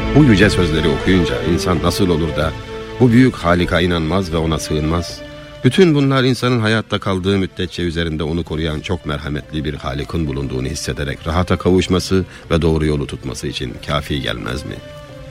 Bu yüce sözleri okuyunca insan nasıl olur da bu büyük Halik'a inanmaz ve ona sığınmaz? Bütün bunlar insanın hayatta kaldığı müddetçe üzerinde onu koruyan çok merhametli bir Halik'in bulunduğunu hissederek rahata kavuşması ve doğru yolu tutması için kafi gelmez mi?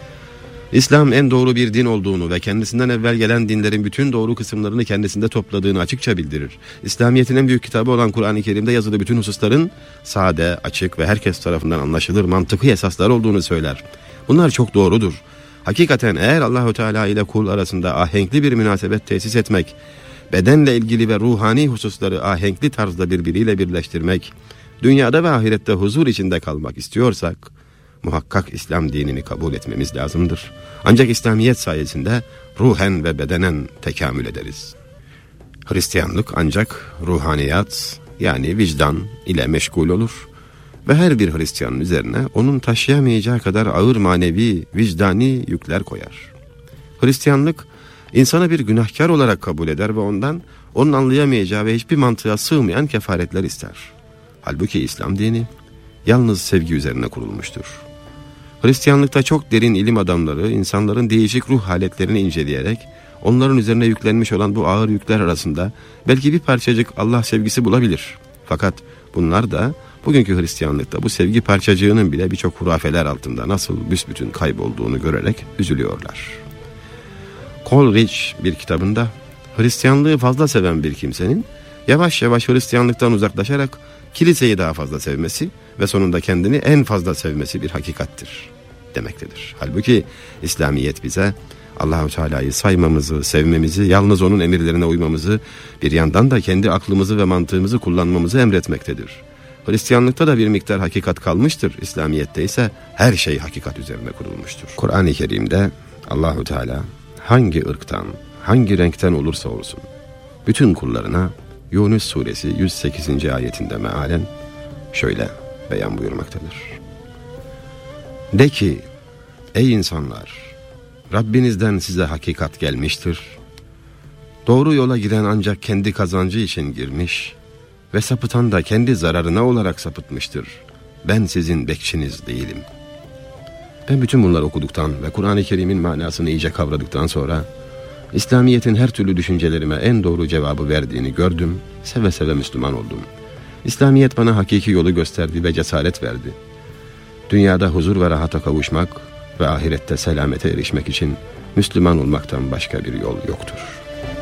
İslam en doğru bir din olduğunu ve kendisinden evvel gelen dinlerin bütün doğru kısımlarını kendisinde topladığını açıkça bildirir. İslamiyet'in en büyük kitabı olan Kur'an-ı Kerim'de yazılı bütün hususların sade, açık ve herkes tarafından anlaşılır mantıklı esaslar olduğunu söyler. Bunlar çok doğrudur. Hakikaten eğer Allahu Teala ile kul arasında ahenkli bir münasebet tesis etmek, bedenle ilgili ve ruhani hususları ahenkli tarzda birbiriyle birleştirmek, dünyada ve ahirette huzur içinde kalmak istiyorsak, muhakkak İslam dinini kabul etmemiz lazımdır. Ancak İslamiyet sayesinde ruhen ve bedenen tekamül ederiz. Hristiyanlık ancak ruhaniyat yani vicdan ile meşgul olur ve her bir Hristiyanın üzerine onun taşıyamayacağı kadar ağır manevi, vicdani yükler koyar. Hristiyanlık insanı bir günahkar olarak kabul eder ve ondan onun anlayamayacağı ve hiçbir mantığa sığmayan kefaretler ister. Halbuki İslam dini yalnız sevgi üzerine kurulmuştur. Hristiyanlıkta çok derin ilim adamları insanların değişik ruh haletlerini inceleyerek onların üzerine yüklenmiş olan bu ağır yükler arasında belki bir parçacık Allah sevgisi bulabilir. Fakat bunlar da bugünkü Hristiyanlıkta bu sevgi parçacığının bile birçok hurafeler altında nasıl büsbütün kaybolduğunu görerek üzülüyorlar. Coleridge bir kitabında Hristiyanlığı fazla seven bir kimsenin yavaş yavaş Hristiyanlıktan uzaklaşarak kiliseyi daha fazla sevmesi ve sonunda kendini en fazla sevmesi bir hakikattir demektedir. Halbuki İslamiyet bize Allah-u Teala'yı saymamızı, sevmemizi, yalnız onun emirlerine uymamızı, bir yandan da kendi aklımızı ve mantığımızı kullanmamızı emretmektedir. Hristiyanlıkta da bir miktar hakikat kalmıştır. İslamiyet'te ise her şey hakikat üzerine kurulmuştur. Kur'an-ı Kerim'de Allah-u Teala hangi ırktan, hangi renkten olursa olsun bütün kullarına Yunus suresi 108. ayetinde mealen şöyle beyan buyurmaktadır. De ki ey insanlar, Rabbinizden size hakikat gelmiştir. Doğru yola giren ancak kendi kazancı için girmiş ve sapıtan da kendi zararına olarak sapıtmıştır. Ben sizin bekçiniz değilim. Ben bütün bunları okuduktan ve Kur'an-ı Kerim'in manasını iyice kavradıktan sonra İslamiyet'in her türlü düşüncelerime en doğru cevabı verdiğini gördüm, seve seve Müslüman oldum. İslamiyet bana hakiki yolu gösterdi ve cesaret verdi. Dünyada huzur ve rahata kavuşmak ve ahirette selamete erişmek için Müslüman olmaktan başka bir yol yoktur.